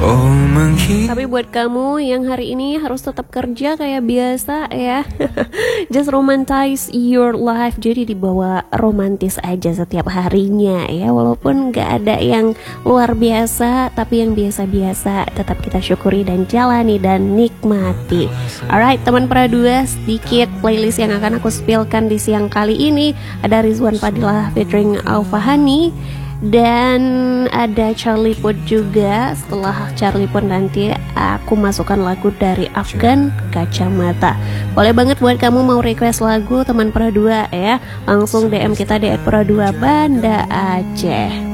Tapi buat kamu yang hari ini harus tetap kerja kayak biasa ya, just romanticize your life. Jadi dibawa romantis aja setiap harinya ya, walaupun gak ada yang luar biasa, tapi yang biasa-biasa tetap kita syukuri dan jalani dan nikmati. Alright teman Pradua, sedikit playlist yang akan aku spillkan di siang kali ini. Ada Rizwan Fadilah featuring Alfahani, dan ada Charlie Puth juga. Setelah Charlie Puth nanti aku masukkan lagu dari Afgan, Kacamata. Boleh banget buat kamu mau request lagu teman Pradua ya, langsung DM kita di @Pradua Banda Aceh.